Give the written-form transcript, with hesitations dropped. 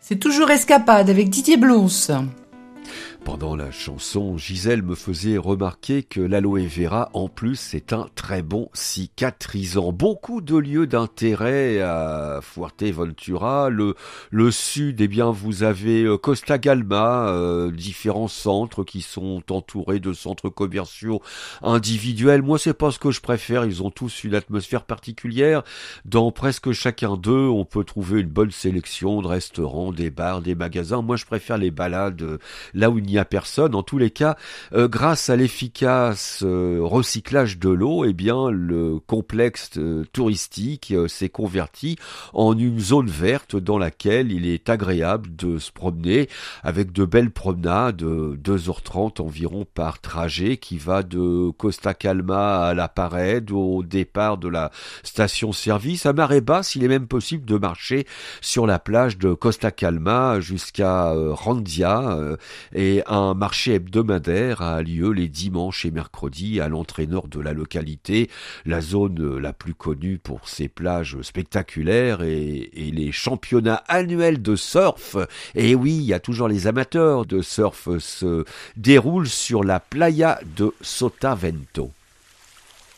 C'est toujours Escapade avec Didier Blonce. Pendant la chanson, Gisèle me faisait remarquer que l'aloe vera, en plus, est un très bon cicatrisant. Beaucoup de lieux d'intérêt à Fuerteventura. Le sud, eh bien, vous avez Costa Galma, différents centres qui sont entourés de centres commerciaux individuels. Moi, c'est pas ce que je préfère. Ils ont tous une atmosphère particulière. Dans presque chacun d'eux, on peut trouver une bonne sélection de restaurants, des bars, des magasins. Moi, je préfère les balades là où il n'y a personne. En tous les cas, grâce à l'efficace recyclage de l'eau, eh bien, le complexe touristique s'est converti en une zone verte dans laquelle il est agréable de se promener avec de belles promenades, 2h30 environ par trajet qui va de Costa Calma à la Parede au départ de la station-service. À marée basse, il est même possible de marcher sur la plage de Costa Calma jusqu'à Randia et un marché hebdomadaire a lieu les dimanches et mercredis à l'entrée nord de la localité, la zone la plus connue pour ses plages spectaculaires et les championnats annuels de surf. Et oui, il y a toujours les amateurs de surf se déroulent sur la playa de Sotavento.